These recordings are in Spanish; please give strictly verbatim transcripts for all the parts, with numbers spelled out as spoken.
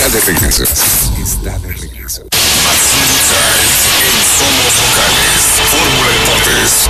Está de regreso. Está de regreso. Azul Chais en Somos Locales. Fórmula Deportes.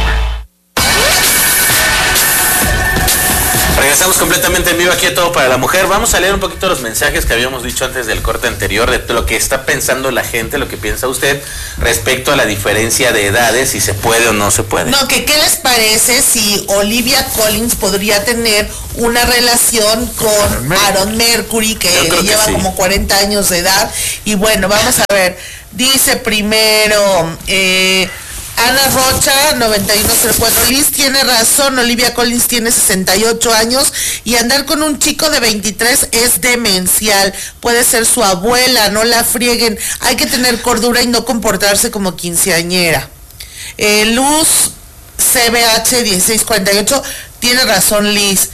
Regresamos completamente en vivo aquí a Todo para la Mujer. Vamos a leer un poquito los mensajes que habíamos dicho antes del corte anterior, de lo que está pensando la gente, lo que piensa usted respecto a la diferencia de edades, si se puede o no se puede. No, que qué les parece si Olivia Collins podría tener una relación con Aaron Mercury, que le lleva sí. como cuarenta años de edad. Y bueno, vamos a ver. Dice primero... Eh, Ana Rocha, noventa y uno cero cuatro. Liz tiene razón, Olivia Collins tiene sesenta y ocho años y andar con un chico de veintitrés es demencial. Puede ser su abuela, no la frieguen. Hay que tener cordura y no comportarse como quinceañera. Eh, Luz C B H dieciséis cuarenta y ocho, tiene razón Liz.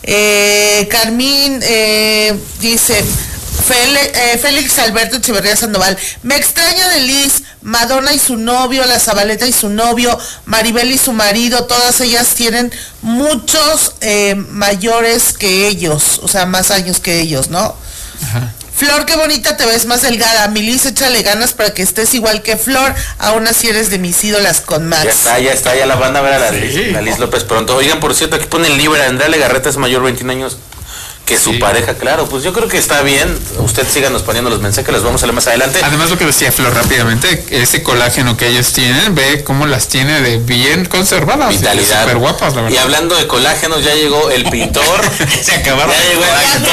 Eh, Carmín eh, dice... Félix, eh, Félix Alberto Echeverría Sandoval, me extraña de Liz, Madonna y su novio, la Zabaleta y su novio, Maribel y su marido, todas ellas tienen muchos eh, mayores que ellos, o sea, más años que ellos, ¿no? Ajá. Flor, qué bonita te ves, más delgada. Mi Liz, échale ganas para que estés igual que Flor, aún así eres de mis ídolas con Max. Ya está, ya está, ya la van a ver a la, sí. Liz, la Liz López pronto. Oigan, por cierto, aquí pone el libro, Andrea Legarreta es mayor, veintiún años. Que su sí. pareja, claro, pues yo creo que está bien. Usted síganos poniendo los mensajes, los vamos a leer más adelante. Además, lo que decía Flor rápidamente, ese colágeno que ellos tienen, ve cómo las tiene de bien conservadas. Vitalidad. Súper guapas, la verdad. Y hablando de colágenos, ya llegó el pintor. Se acabaron. Ya llegó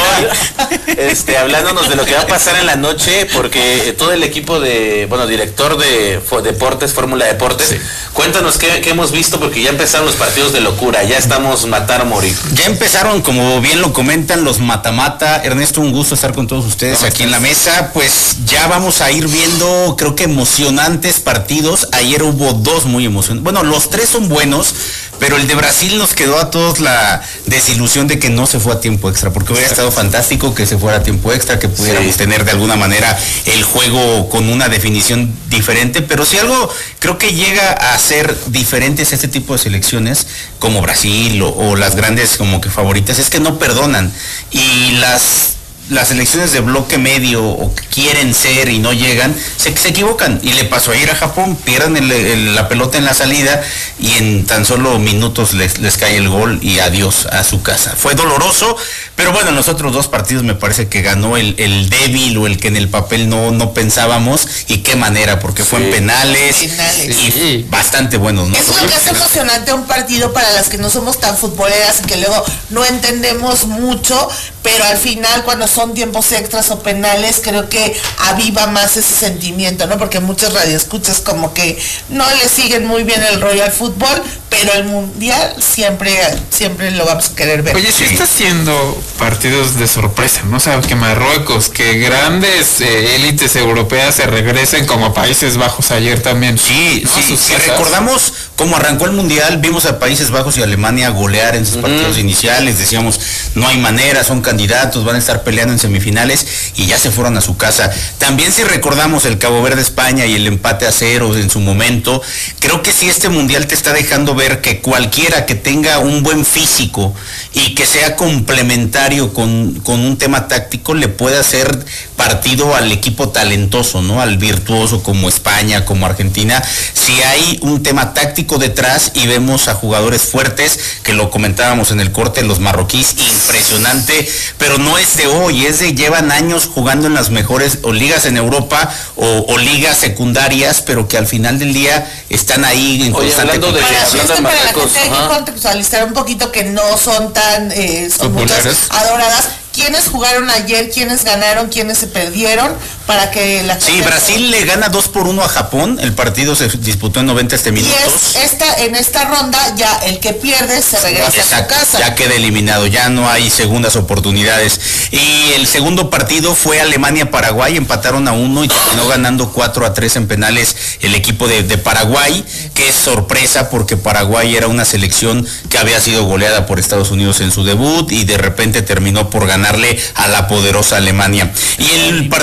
el pintor. Este, hablándonos de lo que va a pasar en la noche, porque todo el equipo de, bueno, director de Deportes, Fórmula Deportes, sí. cuéntanos qué, qué hemos visto, porque ya empezaron los partidos de locura, ya estamos matar o morir. Ya empezaron, como bien lo comentan, los mata-mata. Ernesto, un gusto estar con todos ustedes no, aquí en la mesa. Pues ya vamos a ir viendo, creo que emocionantes partidos. Ayer hubo dos muy emocionantes. Bueno, los tres son buenos, pero el de Brasil nos quedó a todos la desilusión de que no se fue a tiempo extra, porque hubiera estado fantástico que se fuera a tiempo extra, que pudiéramos sí. tener de alguna manera el juego con una definición diferente, pero si algo creo que llega a ser diferentes este tipo de selecciones, como Brasil o, o las grandes como que favoritas, es que no perdonan. Y las las elecciones de bloque medio o que quieren ser y no llegan, se, se equivocan. Y le pasó a ir a Japón, pierden el, el, la pelota en la salida y en tan solo minutos les, les cae el gol y adiós a su casa. Fue doloroso, pero bueno, en los otros dos partidos me parece que ganó el, el débil o el que en el papel no, no pensábamos, y qué manera, porque sí. fue en penales, penales. y sí. bastante buenos, ¿no? Es lo que hace emocionante un partido para las que no somos tan futboleras y que luego no entendemos mucho, pero al final cuando son tiempos extras o penales, creo que aviva más ese sentimiento, ¿no? Porque muchos radioescuchas como que no le siguen muy bien el rollo al fútbol, pero el mundial siempre, siempre lo vamos a querer ver. Oye, sí está haciendo partidos de sorpresa, ¿no? O sea, que Marruecos, que grandes eh, élites europeas se regresen como Países Bajos ayer también. Sí, ¿no? sí, si recordamos cómo arrancó el mundial, vimos a Países Bajos y Alemania golear en sus uh-huh. partidos iniciales, decíamos, no hay manera, son candidatos, van a estar peleando en semifinales, y ya se fueron a su casa. También si recordamos el Cabo Verde España y el empate a cero en su momento, creo que sí este mundial te está dejando ver que cualquiera que tenga un buen físico y que sea complementario con, con un tema táctico le puede hacer partido al equipo talentoso, ¿no? Al virtuoso como España, como Argentina. Si hay un tema táctico detrás y vemos a jugadores fuertes, que lo comentábamos en el corte, los marroquíes, impresionante, pero no es de hoy, es de llevan años jugando en las mejores o ligas en Europa o, o ligas secundarias, pero que al final del día están ahí en Oye, constante hablando de, para, hablando de para la Marruecos, gente hay que contextualizar un poquito que no son tan eh, son muchas adoradas. ¿Quiénes jugaron ayer? ¿Quiénes ganaron? ¿Quiénes se perdieron? Para que la Sí, Brasil le gana dos por uno a Japón. El partido se disputó en noventa este minutos. Y es esta, en esta ronda ya el que pierde se regresa Exacto, a su casa. Ya queda eliminado, ya no hay segundas oportunidades. Y el segundo partido fue Alemania-Paraguay, empataron a uno y terminó ganando cuatro a tres en penales el equipo de, de Paraguay, que es sorpresa porque Paraguay era una selección que había sido goleada por Estados Unidos en su debut y de repente terminó por ganar a la poderosa Alemania. Y el partido de la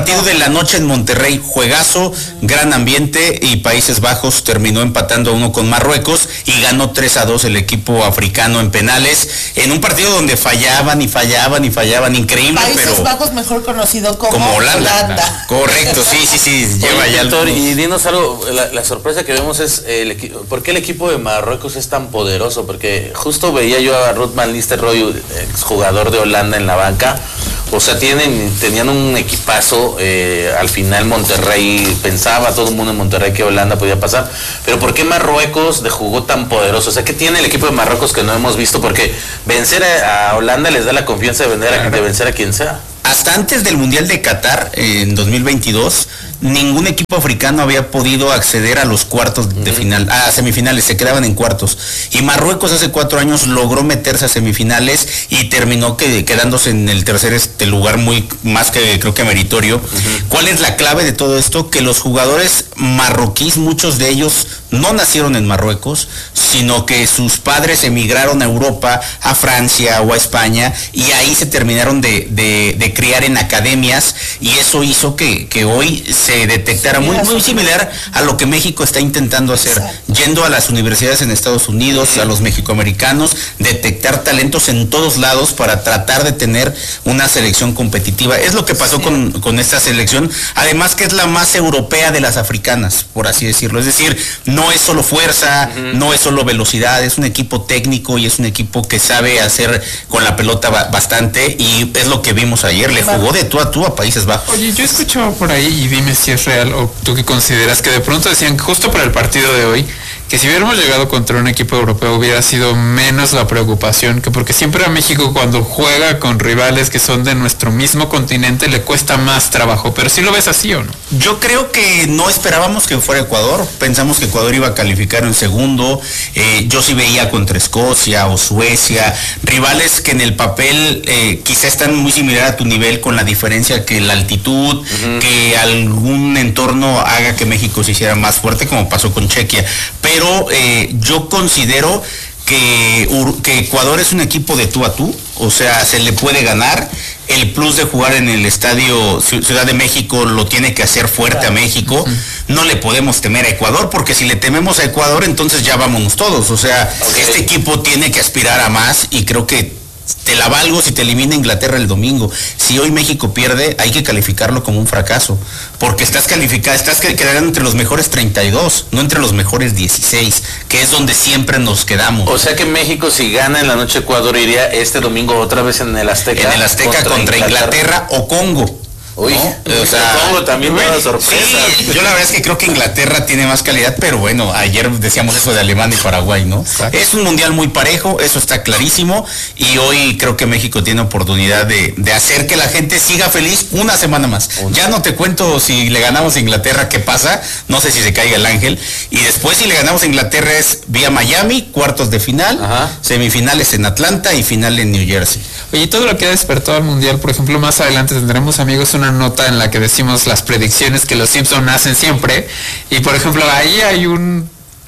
noche en Monterrey, juegazo, gran ambiente, y Países Bajos terminó empatando a uno con Marruecos y ganó tres a dos el equipo africano en penales, en un partido donde fallaban y fallaban y fallaban, increíble. Países pero Bajos mejor conocido como, como Holanda. Holanda. Correcto, sí, sí, sí, lleva Oye, ya Víctor, algunos... y dinos algo, la, la sorpresa que vemos es, el equipo, ¿por qué el equipo de Marruecos es tan poderoso? Porque justo veía yo a Ruud van Nistelrooy, exjugador de Holanda, en la banca. O sea, tienen, tenían un equipazo, eh, al final Monterrey, pensaba todo el mundo en Monterrey que Holanda podía pasar, pero ¿por qué Marruecos de jugó tan poderoso? O sea, ¿qué tiene el equipo de Marruecos que no hemos visto? Porque vencer a, a Holanda les da la confianza de, vender a, de vencer a quien sea. Hasta antes del Mundial de Qatar, eh, en dos mil veintidós, ningún equipo africano había podido acceder a los cuartos de final, a semifinales, se quedaban en cuartos. Y Marruecos hace cuatro años logró meterse a semifinales y terminó que, quedándose en el tercer este lugar, muy más que creo que meritorio. Uh-huh. ¿Cuál es la clave de todo esto? Que los jugadores marroquíes, muchos de ellos no nacieron en Marruecos, sino que sus padres emigraron a Europa, a Francia o a España, y ahí se terminaron de, de, de criar en academias, y eso hizo que, que hoy se detectara muy, muy similar a lo que México está intentando hacer, yendo a las universidades en Estados Unidos, a los mexicoamericanos, detectar talentos en todos lados para tratar de tener una selección competitiva. Es lo que pasó sí. con, con esta selección, además que es la más europea de las africanas, por así decirlo. Es decir, no es solo fuerza, uh-huh. no es solo velocidad, es un equipo técnico y es un equipo que sabe hacer con la pelota bastante, y es lo que vimos ayer, le jugó de tú a tú a Países Bajos. Oye, yo escuchaba por ahí, y dime si es real o tú que consideras, que de pronto decían justo para el partido de hoy que si hubiéramos llegado contra un equipo europeo hubiera sido menos la preocupación, que porque siempre a México cuando juega con rivales que son de nuestro mismo continente le cuesta más trabajo, pero ¿sí lo ves así o no? Yo creo que no esperábamos que fuera Ecuador, pensamos que Ecuador iba a calificar en segundo, eh, yo sí veía contra Escocia o Suecia, rivales que en el papel eh, quizá están muy similar a tu nivel, con la diferencia que la altitud, uh-huh. que algún entorno haga que México se hiciera más fuerte, como pasó con Chequia, pero Pero eh, yo considero que, que Ecuador es un equipo de tú a tú, o sea, se le puede ganar. El plus de jugar en el estadio Ciudad de México lo tiene que hacer fuerte a México. No le podemos temer a Ecuador, porque si le tememos a Ecuador, entonces ya vámonos todos. O sea, okay. este equipo tiene que aspirar a más, y creo que te la valgo si te elimina Inglaterra el domingo. Si hoy México pierde, hay que calificarlo como un fracaso, porque estás calificado, estás quedando entre los mejores treinta y dos, no entre los mejores dieciséis, que es donde siempre nos quedamos. O sea que México, si gana en la noche Ecuador, iría este domingo otra vez en el Azteca. En el Azteca contra, contra Inglaterra. Inglaterra o Congo. Uy, ¿no? O sea, Congo también me da sorpresa. Sí, yo la verdad es que creo que Inglaterra tiene más calidad, pero bueno, ayer decíamos eso de Alemania y Paraguay, ¿no? Exacto. Es un mundial muy parejo, eso está clarísimo, y hoy creo que México tiene oportunidad de, de hacer que la gente siga feliz una semana más. Un... Ya no te cuento si le ganamos a Inglaterra qué pasa, no sé si se caiga el ángel, y después si le ganamos a Inglaterra es vía Miami, cuartos de final, ajá. semifinales en Atlanta y final en New Jersey. Oye, todo lo que ha despertado al mundial, por ejemplo, más adelante tendremos, amigos, una nota en la que decimos las predicciones que los Simpson hacen siempre, y por ejemplo ahí hay un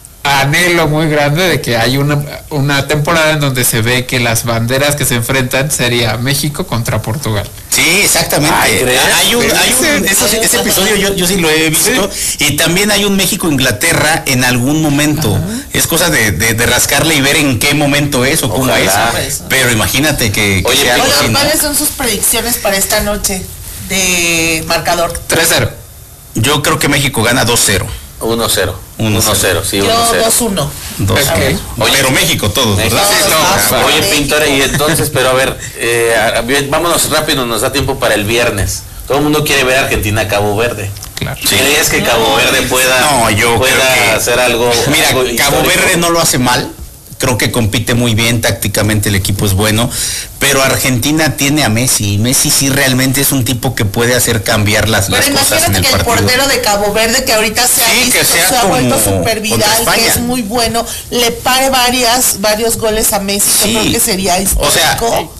anhelo muy grande de que hay una, una temporada en donde se ve que las banderas que se enfrentan sería México contra Portugal. Sí, exactamente. Ay, hay un, hay un ese, ese episodio yo, yo sí lo he visto, sí. Y también hay un México-Inglaterra en algún momento. Ajá. Es cosa de, de, de rascarle y ver en qué momento es o cómo Ojalá. es. Pero imagínate que... que Oye, sea Oye, ¿cuáles son sus predicciones para esta noche de marcador? tres cero. Yo creo que México gana dos cero. uno cero. uno cero, sí, uno cero. dos uno. Okay. Oye, pero México todos, México, ¿verdad? Sí, no, no, oye, Pintora, y entonces, pero a ver, eh, vámonos rápido, nos da tiempo para el viernes. Todo el mundo quiere ver Argentina Cabo Verde. Claro. Sí. ¿Crees que Cabo Verde pueda, no, yo pueda creo que, hacer algo? Mira, algo Cabo Verde no lo hace mal. Creo que compite muy bien, tácticamente el equipo es bueno, pero Argentina tiene a Messi, y Messi sí realmente es un tipo que puede hacer cambiar las, las cosas en el que partido. el portero de Cabo Verde, que ahorita se ha sí, visto, que sea se ha vuelto súper viral, que es muy bueno, le pare varias, varios goles a Messi, sí. yo creo que sería histórico. O sea,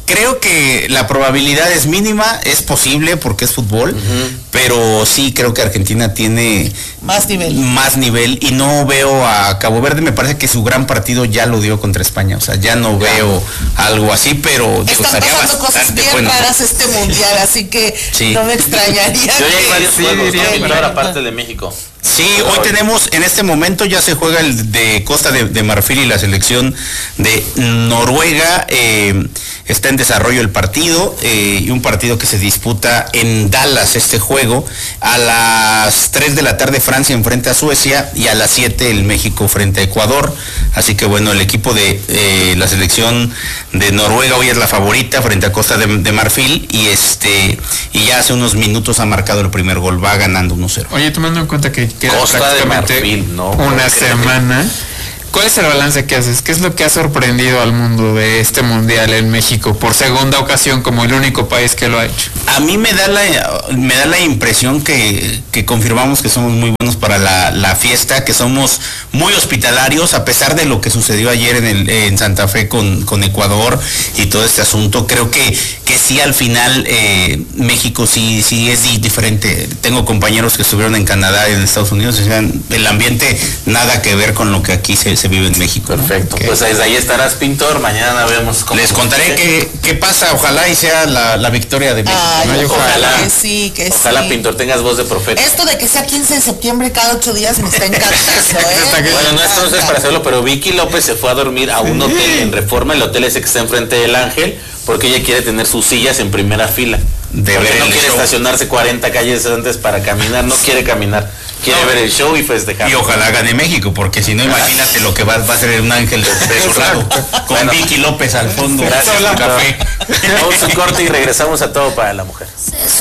creo que la probabilidad es mínima, es posible porque es fútbol, uh-huh. pero sí creo que Argentina tiene más nivel. Más nivel y no veo a Cabo Verde, me parece que su gran partido ya lo dio contra España, o sea, ya no veo algo así, pero digo, están pasando cosas bien bueno. raras este mundial, así que sí. no me extrañaría. Yo ya hay varios sí, juegos, diría, ¿no? Ahora aparte de México. Sí, hoy tenemos, en este momento ya se juega el de Costa de, de Marfil y la selección de Noruega. Eh, está en desarrollo el partido eh, y un partido que se disputa en Dallas, este juego. A las tres de la tarde Francia enfrenta a Suecia y a las siete el México frente a Ecuador. Así que bueno, el equipo de eh, la selección de Noruega hoy es la favorita frente a Costa de, de Marfil y este y ya hace unos minutos ha marcado el primer gol, va ganando uno cero. Oye, tomando en cuenta que queda Costa prácticamente de Marfil, no, una semana. ¿Cuál es el balance que haces? ¿Qué es lo que ha sorprendido al mundo de este mundial en México por segunda ocasión como el único país que lo ha hecho? A mí me da la me da la impresión que, que confirmamos que somos muy buenos para la, la fiesta, que somos muy hospitalarios a pesar de lo que sucedió ayer en el en Santa Fe con, con Ecuador y todo este asunto. Creo que, que sí al final eh, México sí sí es diferente. Tengo compañeros que estuvieron en Canadá y en Estados Unidos y decían, el ambiente nada que ver con lo que aquí se se vive en México. Perfecto. Okay. Pues desde ahí estarás, Pintor. Mañana vemos cómo. Les contaré qué, qué pasa. Ojalá y sea la, la victoria de México. Ay, ojalá, ojalá que sí, que ojalá, sí. Pintor, tengas voz de profeta. Esto de que sea quince de septiembre cada ocho días me está encantando, ¿eh? Bueno, no entonces para hacerlo, pero Vicky López se fue a dormir a un hotel en Reforma, el hotel ese que está enfrente del Ángel, porque ella quiere tener sus sillas en primera fila. De porque ver no quiere show. Estacionarse cuarenta calles antes para caminar, no quiere caminar. Quiere no. ver el show y festejar. Y ojalá gane México, porque si no, imagínate lo que va, va a ser un Ángel de su lado. Con bueno, Vicky López al fondo. Gracias, café. Vamos a un corte y regresamos a Todo para la Mujer.